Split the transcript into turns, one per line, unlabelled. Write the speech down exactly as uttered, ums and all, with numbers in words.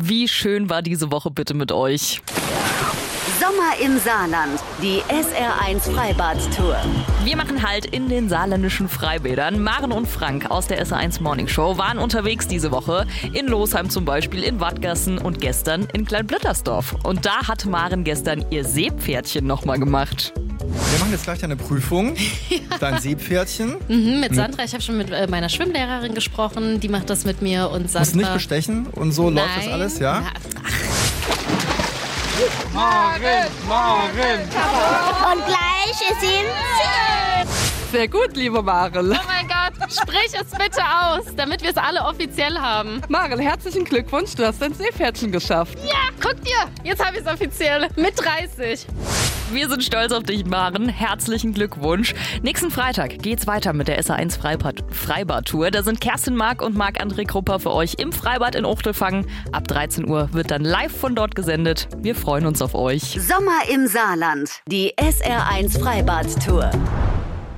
Wie schön war diese Woche bitte mit euch?
Sommer im Saarland, die S R eins Freibad-Tour.
Wir machen Halt in den saarländischen Freibädern. Maren und Frank aus der S R eins Morning Show waren unterwegs diese Woche. In Losheim zum Beispiel, in Wattgassen und gestern in Kleinblittersdorf. Und da hat Maren gestern ihr Seepferdchen nochmal gemacht.
Wir machen jetzt gleich eine Prüfung. Ja. Dein Seepferdchen.
Mhm, mit Sandra, ich habe schon mit äh, meiner Schwimmlehrerin gesprochen, die macht das mit mir und Sandra...
Muss nicht bestechen und so
Nein.
läuft das alles, ja?
Na,
Maren, Maren!
Und gleich ist sie im Ziel.
Sehr gut, liebe Maren.
oh mein Gott, sprich es bitte aus, damit wir es alle offiziell haben.
Maren, herzlichen Glückwunsch, du hast dein Seepferdchen geschafft.
Ja, guck dir, jetzt habe ich es offiziell mit dreißig.
Wir sind stolz auf dich, Maren. Herzlichen Glückwunsch. Nächsten Freitag geht's weiter mit der S R eins Freibad- Freibad-Tour. Da sind Kerstin Mark und Marc-André Krupper für euch im Freibad in Uchtelfangen. Ab dreizehn Uhr wird dann live von dort gesendet. Wir freuen uns auf euch.
Sommer im Saarland, die S R eins Freibad-Tour.